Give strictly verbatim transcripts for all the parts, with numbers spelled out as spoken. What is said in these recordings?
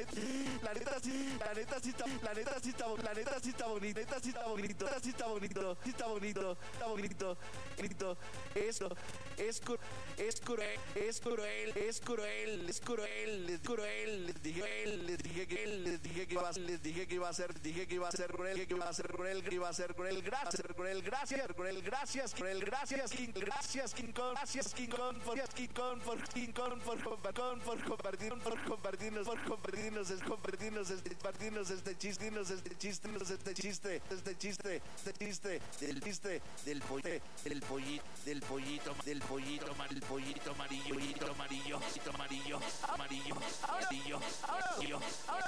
La neta sí, la neta sí está, la neta sí está, la neta sí está bonito, la neta sí está bonito, la neta sí está bonito, sí está bonito, está bonito, bonito. Esto es cruel, es cruel, es cruel, es cruel, es cruel, es cruel. Les dije, les dije que, les dije que iba, les dije que iba a ser, dije que iba a ser cruel, que iba a ser cruel, que iba a ser cruel, gracias, cruel, gracias, cruel, gracias, cruel, gracias, King, gracias, King Kong, gracias, King Kong, por King Kong, por King Kong, por compartir, por compartir, por compartirnos, por compartirnos, es compartirnos, este, compartirnos este chiste, este chiste, este chiste, este chiste, este chiste, del chiste, del pollito, del pollito, del pollito, del pollito, del pollito amarillo, pollito amarillo, pollito amarillo, amarillo, amarillo, amarillo,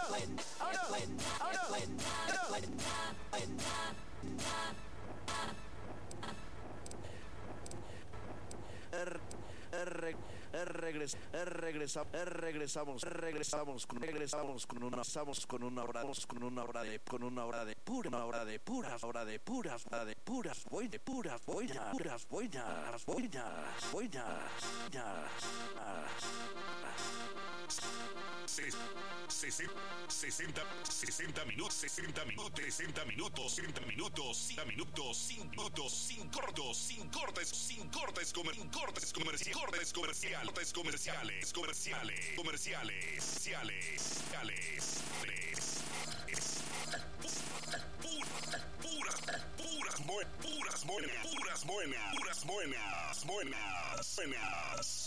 Regres, regresa, regresamos, regresamos, con, regresamos con una, estamos con una hora, con una hora de, con una hora de pura, una hora de puras, hora de puras, hora de puras, voy de puras, voy ya, puras, voy ya, voy ya, voy ya, ya, sesenta, sesenta minutos, sesenta minutos, sesenta minutos, sesenta minutos, cinco minutos, cinco minutos, sin cortos, sin cortes, sin cortes, comer, sin cortes comerciales, cortes comerciales, cortes comerciales, comerciales, comerciales, comerciales, puras, puras, puras, puras, buenas, puras, buenas, puras, buenas, buenas, buenas.